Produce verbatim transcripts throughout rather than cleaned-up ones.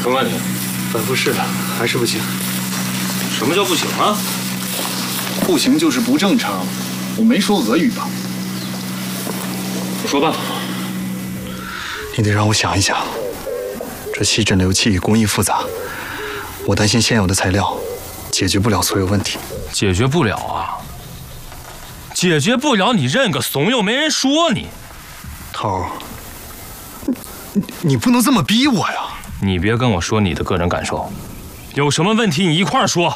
什么问题？ 反复试了，还是不行。 什么叫不行啊？ 不行就是不正常。我没说俄语吧？ 我说办法。 你得让我想一想。这细针流器工艺复杂，我担心现有的材料解决不了所有问题。 解决不了啊？解决不了，你认个怂，又没人说你。 头儿，你你不能这么逼我呀！ 你别跟我说你的个人感受，有什么问题你一块儿说。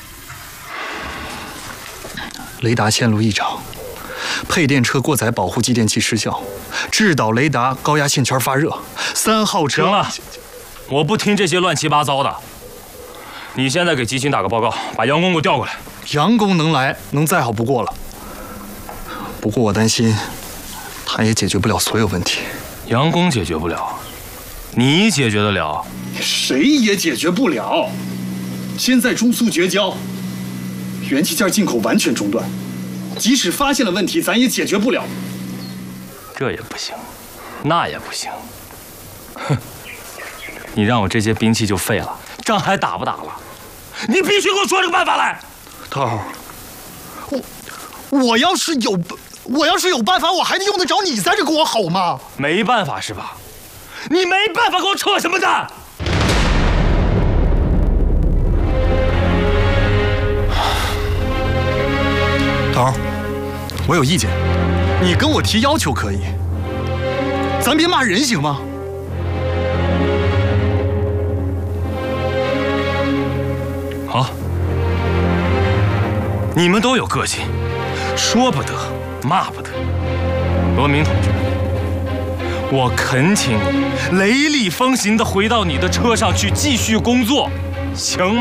雷达线路异常，配电车过载保护继电器失效，制导雷达高压线圈发热。三号车。 行了，我不听这些乱七八糟的。你现在给集群打个报告，把杨工给我调过来。 杨工能来，能再好不过了。不过我担心，他也解决不了所有问题。 杨工解决不了，你解决得了？ 谁也解决不了。现在中苏绝交，元器件进口完全中断，即使发现了问题，咱也解决不了。 这也不行，那也不行。哼，你让我这些兵器就废了，仗还打不打了？你必须给我说出个办法来。 头儿，我我要是有我要是有办法，我还得用得着你在这给我吼吗？ 没办法是吧？你没办法，给我扯什么蛋？ 头儿，我有意见，你跟我提要求可以，咱别骂人行吗？ 好，你们都有个性，说不得，骂不得。罗明同志，我恳请你雷厉风行地回到你的车上去继续工作，行吗？